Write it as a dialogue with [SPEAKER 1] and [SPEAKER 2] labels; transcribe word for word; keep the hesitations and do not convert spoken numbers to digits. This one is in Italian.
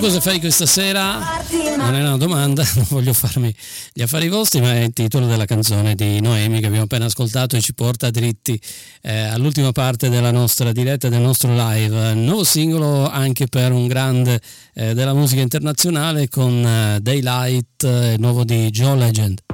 [SPEAKER 1] cosa fai questa sera? Non è una domanda, non voglio farmi gli affari vostri, ma è il titolo della canzone di Noemi che abbiamo appena ascoltato e ci porta dritti eh, all'ultima parte della nostra diretta, del nostro live. Nuovo singolo anche per un grande eh, della musica internazionale con eh, Daylight, eh, nuovo di John Legend.